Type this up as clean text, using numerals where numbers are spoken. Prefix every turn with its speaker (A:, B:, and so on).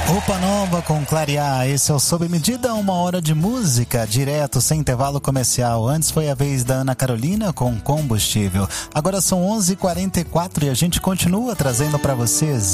A: Roupa Nova com Clarear, esse é o Sob Medida, 1 hora de música, direto, sem intervalo comercial. Antes foi a vez da Ana Carolina com Combustível. Agora são 11h44 e a gente continua trazendo para vocês